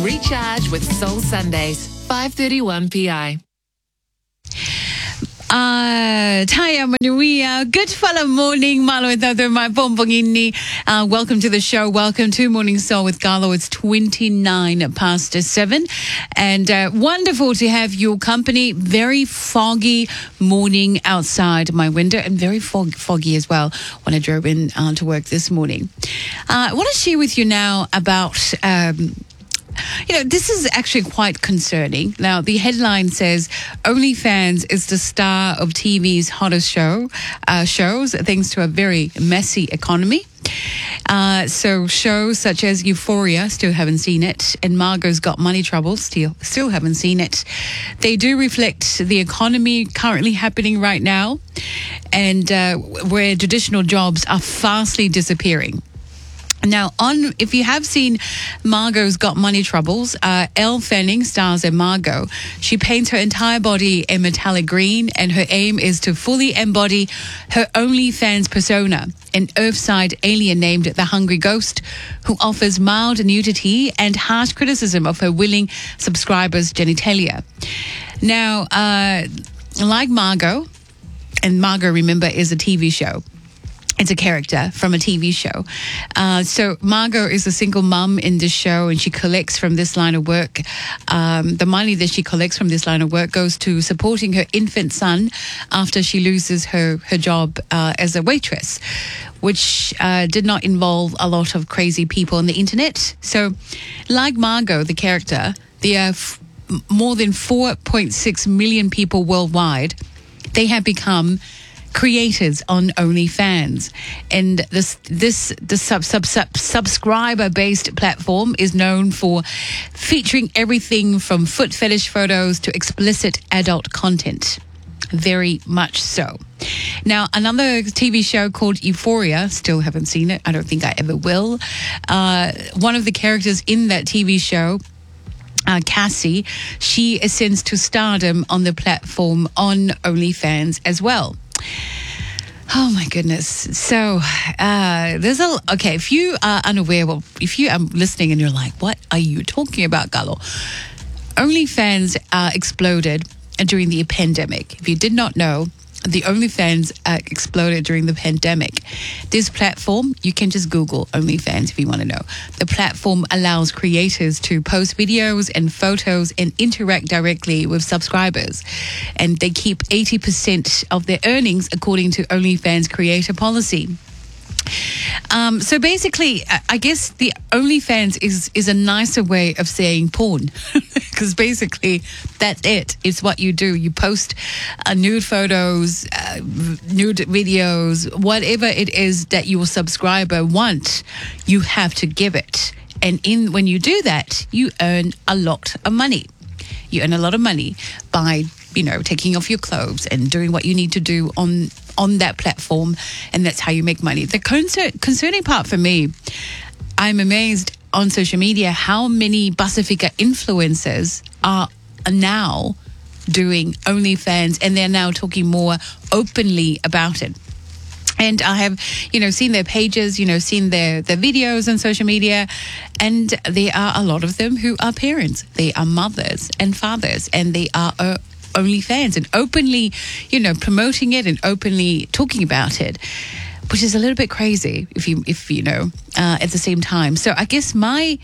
Recharge with Soul Sundays, 5:31 pi. Taya Manuia, good fella morning, Malo and Tado, my bombongini. Welcome to the show. Welcome to Morning Soul with Carlo. It's 7:29. And wonderful to have your company. Very foggy morning outside my window and very foggy as well when I drove in to work this morning. I want to share with you now about... this is actually quite concerning. Now, the headline says, OnlyFans is the star of TV's hottest shows, thanks to a very messy economy. So shows such as Euphoria, still haven't seen it, and Margot's Got Money Trouble, still haven't seen it. They do reflect the economy currently happening right now, and where traditional jobs are fastly disappearing. Now, if you have seen Margot's Got Money Troubles, Elle Fanning stars as Margot. She paints her entire body in metallic green, and her aim is to fully embody her OnlyFans persona, an Earthside alien named the Hungry Ghost, who offers mild nudity and harsh criticism of her willing subscribers' genitalia. Now, like Margot, and Margot, remember, is a TV show. It's a character from a TV show. So Margot is a single mum in this show, and she collects from this line of work. The money that she collects from this line of work goes to supporting her infant son after she loses her job as a waitress, which did not involve a lot of crazy people on the internet. So like Margot, the character, there are more than 4.6 million people worldwide. They have become creators on OnlyFans, and the subscriber-based platform is known for featuring everything from foot fetish photos to explicit adult content. Very much so. Now, another TV show called Euphoria, still haven't seen it. I don't think I ever will. One of the characters in that TV show, Cassie, she ascends to stardom on the platform on OnlyFans as well. Oh my goodness. So if you are unaware, if you are listening and you're like, what are you talking about, Galo? OnlyFans exploded during the pandemic. If you did not know, the OnlyFans exploded during the pandemic. This platform, you can just Google OnlyFans if you want to know. The platform allows creators to post videos and photos and interact directly with subscribers. And they keep 80% of their earnings according to OnlyFans creator policy. So basically, I guess the OnlyFans is a nicer way of saying porn, because basically that's it. It's what you do. You post nude photos, nude videos, whatever it is that your subscriber want, you have to give it. And when you do that, you earn a lot of money. You earn a lot of money by taking off your clothes and doing what you need to do on that platform, and that's how you make money. The concerning part for me, I'm amazed on social media how many Pasifika influencers are now doing OnlyFans, and they're now talking more openly about it. And I have, seen their pages, seen their videos on social media, and there are a lot of them who are parents. They are mothers and fathers, and they are OnlyFans and openly, promoting it and openly talking about it, which is a little bit crazy if you know, at the same time. So I guess my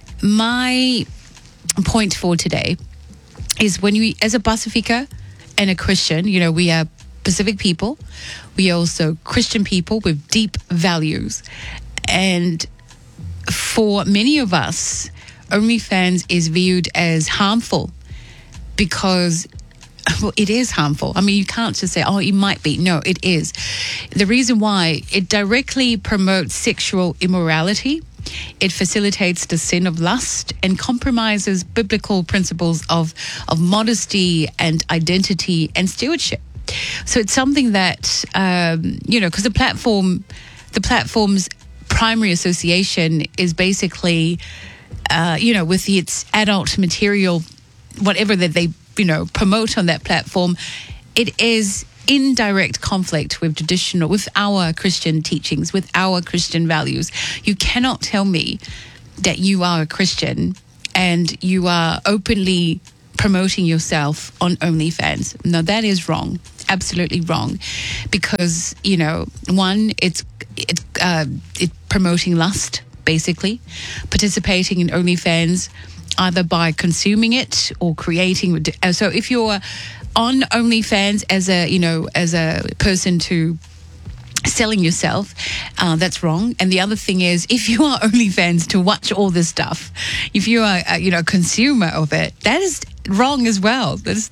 point for today is, when you, as a Pasifika and a Christian, we are Pacific people. We are also Christian people with deep values. And for many of us, OnlyFans is viewed as harmful because, well, it is harmful. I mean, you can't just say, oh, it might be. No, it is. The reason why, it directly promotes sexual immorality. It facilitates the sin of lust and compromises biblical principles of modesty and identity and stewardship. So it's something that, because the platform's primary association is basically, with its adult material, whatever that they, promote on that platform, it is in direct conflict with our Christian teachings, with our Christian values. You cannot tell me that you are a Christian and you are openly promoting yourself on OnlyFans. No, that is wrong. Absolutely wrong. Because, you know, one, it's promoting lust, basically. Participating in OnlyFans either by consuming it or creating. So if you're on OnlyFans as a person to selling yourself, that's wrong. And the other thing is, if you are OnlyFans to watch all this stuff, if you are a consumer of it, that is wrong as well. That's